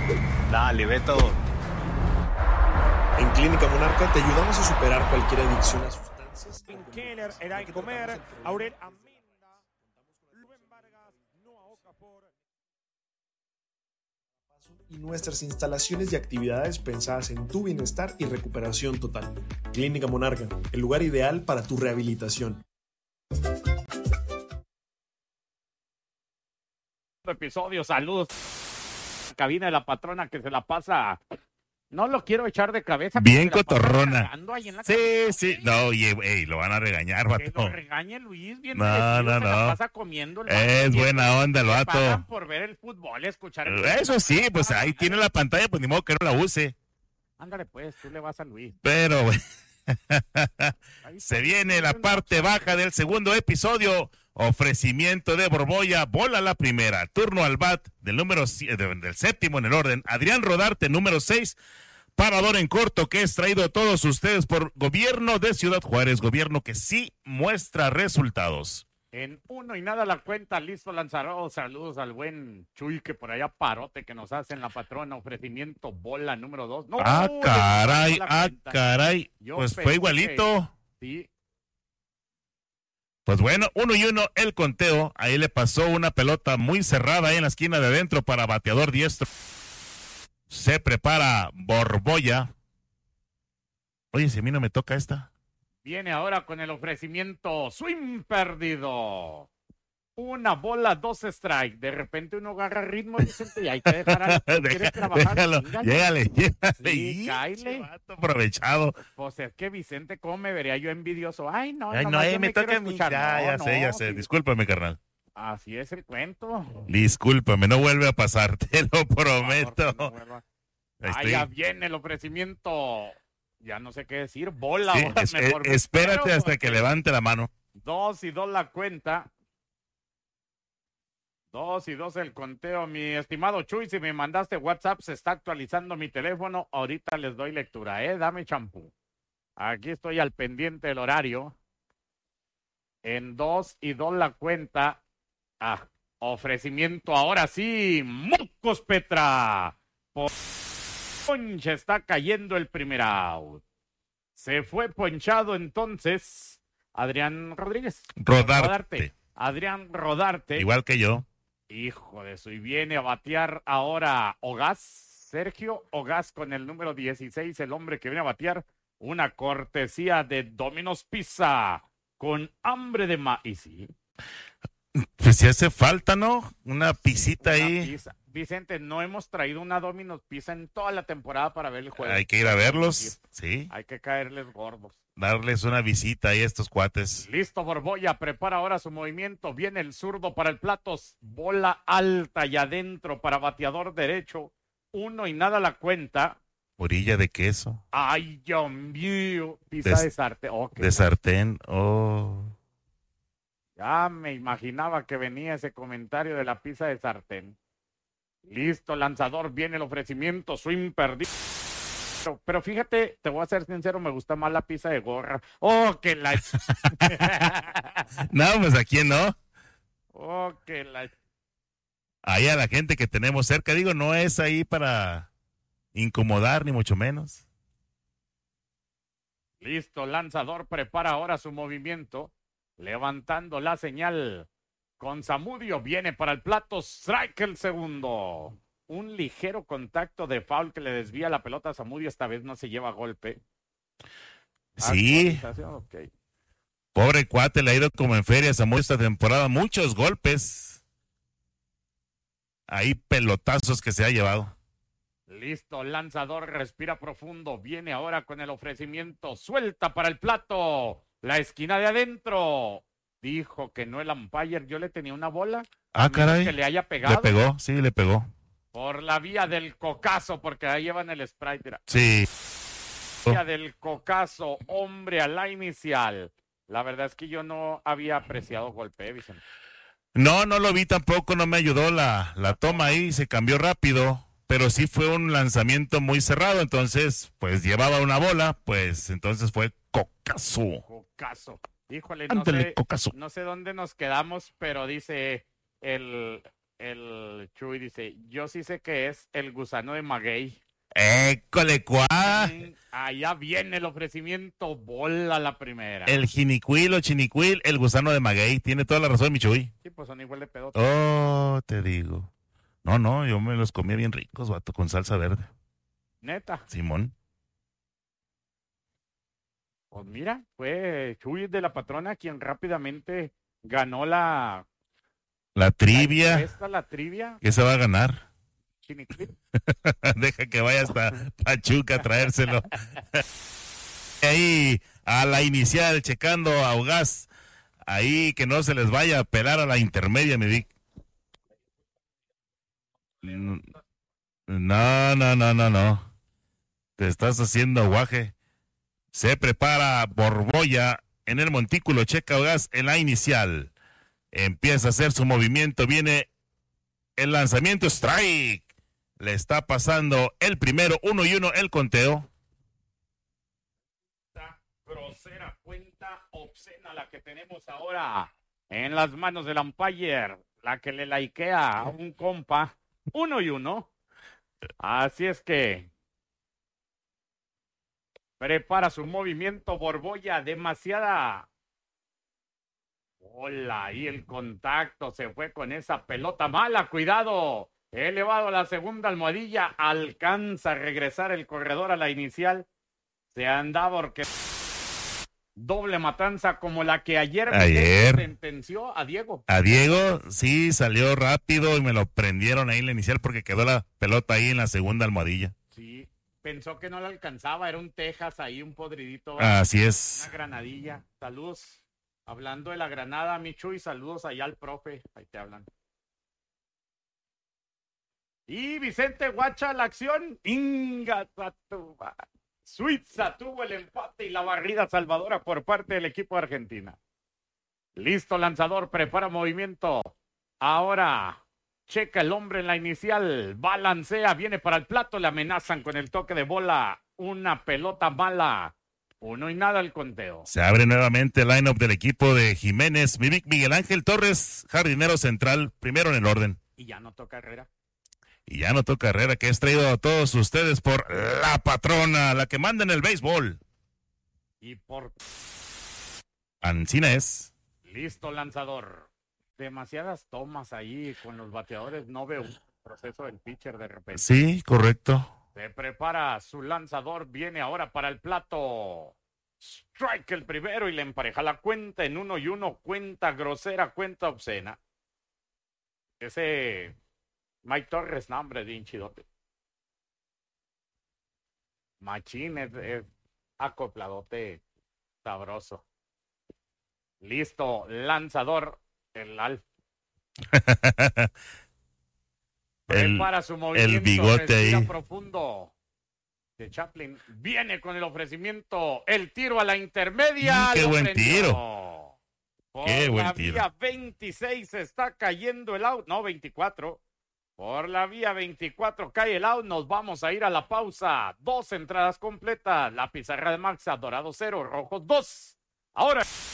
Dale, Beto. En Clínica Monarca te ayudamos a superar cualquier adicción a sustancias. Keller, Eray Comer, Aurel Amenda, Rubén Vargas, Noah Okafor. Y nuestras instalaciones y actividades pensadas en tu bienestar y recuperación total. Clínica Monarca, el lugar ideal para tu rehabilitación. Episodio, saludos. Cabina de la patrona que se la pasa. No lo quiero echar de cabeza. Bien cotorrona. Sí, sí. No, oye, lo van a regañar, vato. Que lo regañe Luis, bien no. Se la pasa comiendo el es buena onda el vato. Pagan por ver el fútbol, escuchar el Eso sí, pues ahí tiene la pantalla, pues ni modo que no la use. Ándale pues, tú le vas a Luis. Pero, se viene la parte baja del segundo episodio. Ofrecimiento de Borbolla, bola la primera, turno al bat del séptimo en el orden, Adrián Rodarte, número 6, parador en corto, que es traído a todos ustedes por Gobierno de Ciudad Juárez, gobierno que sí muestra resultados. En 1-0 la cuenta, listo Lanzarote, saludos al buen Chuy que por allá parote que nos hace en la patrona, ofrecimiento bola número 2. No, caray, pues fue igualito. Sí. Pues bueno, 1-1 el conteo. Ahí le pasó una pelota muy cerrada ahí en la esquina de adentro para bateador diestro. Se prepara Borbolla. Oye, si a mí no me toca esta. Viene ahora con el ofrecimiento swing perdido. 1 bola, 2 strike. De repente uno agarra ritmo, Vicente, y hay que dejar a ¿quieres trabajar? Déjalo, llégale. Sí, cáile. Aprovechado. Pues es que Vicente, ¿cómo me vería yo envidioso? Ay, no, me toca a mí. Ya sé. Discúlpame, carnal. Así es el cuento. Discúlpame, no vuelve a pasar, te lo prometo. Ya viene el ofrecimiento. Ya no sé qué decir. Bola. Sí, espérate hasta que levante la mano. 2-2 la cuenta. 2-2 el conteo, mi estimado Chuy, si me mandaste WhatsApp, se está actualizando mi teléfono, ahorita les doy lectura, dame champú. Aquí estoy al pendiente del horario. En 2-2 la cuenta. Ofrecimiento ahora sí, Mocos Petra. Ponche está cayendo el primer out. Se fue ponchado entonces Adrián Rodríguez. Rodarte. Adrián Rodarte. Igual que yo. Hijo de eso, y viene a batear ahora Ogaz, Sergio Ogaz con el número 16, el hombre que viene a batear, una cortesía de Domino's Pizza, con hambre de maíz. ¿Sí? Pues si hace falta, ¿no? Una pisita ahí. Pizza. Vicente, no hemos traído una Domino's Pizza en toda la temporada para ver el juego. Hay que ir a verlos, sí. Hay que caerles gordos. Darles una visita ahí a estos cuates. Listo, Borbolla, prepara ahora su movimiento. Viene el zurdo para el plato. Bola alta y adentro para bateador derecho. 1-0 la cuenta. Orilla de queso. Ay, Dios mío. Pizza de sartén. Okay. De sartén. Oh. Ya me imaginaba que venía ese comentario de la pizza de sartén. Listo, lanzador. Viene el ofrecimiento. Swing perdido. Pero fíjate, te voy a ser sincero, me gusta más la pizza de gorra. ¡Oh, que la... No, pues ¿a quién no? ¡Oh, que la... Ahí a la gente que tenemos cerca, digo, no es ahí para incomodar, ni mucho menos. Listo, lanzador, prepara ahora su movimiento, levantando la señal. Con Zamudio, viene para el plato, strike el segundo. Un ligero contacto de foul que le desvía la pelota a Zamudio. Esta vez no se lleva golpe. Sí. Okay. Pobre cuate, le ha ido como en feria a Zamudio esta temporada. Muchos golpes. Ahí pelotazos que se ha llevado. Listo, lanzador, respira profundo. Viene ahora con el ofrecimiento. Suelta para el plato. La esquina de adentro. Dijo que no el umpire. Yo le tenía una bola. Caray. Que le haya pegado. Le pegó, sí, le pegó. Por la vía del cocazo, porque ahí llevan el sprite. Mira. Sí. Vía del cocazo, hombre, a la inicial. La verdad es que yo no había apreciado golpe, Vicente. No lo vi tampoco, no me ayudó la toma ahí, se cambió rápido, pero sí fue un lanzamiento muy cerrado, entonces, pues llevaba una bola, pues entonces fue cocazo. Cocazo. Híjole, Ándale, cocazo. No sé dónde nos quedamos, pero dice el El Chuy dice, yo sí sé que es el gusano de maguey. ¡École, cuá! Allá viene el ofrecimiento, bola la primera. El jinicuil o chinicuil, el gusano de maguey. Tiene toda la razón, mi Chuy. Sí, pues son igual de pedotes. Oh, te digo. No, yo me los comía bien ricos, vato, con salsa verde. Neta. Simón. Pues mira, fue Chuy de la Patrona quien rápidamente ganó la Trivia. La trivia. ¿Qué se va a ganar? Chinicuil. Deja que vaya hasta Pachuca a traérselo. Ahí a la inicial, checando a Augás. Ahí que no se les vaya a pelar a la intermedia, mi Vic. No. Te estás haciendo aguaje. Se prepara Borbolla en el montículo. Checa Augás en la inicial. Empieza a hacer su movimiento. Viene el lanzamiento. Strike. Le está pasando el primero. 1-1 el conteo. Grosera, cuenta obscena la que tenemos ahora en las manos del umpire. La que le laikea a un compa. 1-1. Así es que prepara su movimiento Borbolla. Demasiada bola. Ahí el contacto se fue con esa pelota mala. Cuidado. Elevado a la segunda almohadilla. Alcanza a regresar el corredor a la inicial. Se andaba porque doble matanza como la que ayer sentenció a Diego. A Diego, sí, salió rápido y me lo prendieron ahí en la inicial porque quedó la pelota ahí en la segunda almohadilla. Sí, pensó que no le alcanzaba, era un Texas ahí, un podridito. Así es. Una granadilla. Saludos. Hablando de la granada, Michu, y saludos allá al profe. Ahí te hablan. Y Vicente Guacha, la acción. Inga, Suiza tuvo el empate y la barrida salvadora por parte del equipo de Argentina. Listo, lanzador, prepara movimiento. Ahora, checa el hombre en la inicial. Balancea, viene para el plato. Le amenazan con el toque de bola. Una pelota mala. 1-0 el conteo. Se abre nuevamente el line-up del equipo de Jiménez. Miguel Ángel Torres, jardinero central, primero en el orden. Y ya no toca Herrera. Y ya no toca Herrera, que es traído a todos ustedes por la patrona, la que manda en el béisbol. Y por Ancina es. Listo, lanzador. Demasiadas tomas ahí con los bateadores. No veo un proceso del pitcher de repente. Sí, correcto. Se prepara su lanzador. Viene ahora para el plato. Strike el primero y le empareja la cuenta en 1-1. Cuenta grosera, cuenta obscena. Ese Mike Torres, nombre de hinchidote. Machín es acopladote sabroso. Listo, lanzador, el Alf. Prepara su movimiento, el bigote ahí. Profundo. De Chaplin viene con el ofrecimiento, el tiro a la intermedia. ¡Qué buen tiro! Por la vía 26 está cayendo el out, no 24. Por la vía 24 cae el out, nos vamos a ir a la pausa. 2 entradas completas, la pizarra de Maxa, Dorado 0, Rojos 2. Ahora